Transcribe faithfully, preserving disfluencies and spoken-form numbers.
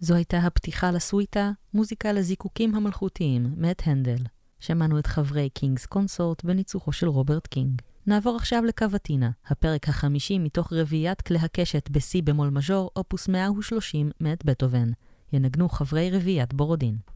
זו הייתה הפתיחה לסוויטה, מוזיקה לזיקוקים המלכותיים, מאת הנדל. שמענו את חברי קינגס קונסורט בניצוחו של רוברט קינג. נעבור עכשיו לקוואטינה, הפרק החמישי מתוך רביעיית כלי הקשת בסי במול מז'ור, אופוס מאה ושלושים מאת בטהובן. ינגנו חברי רביעיית בורודין.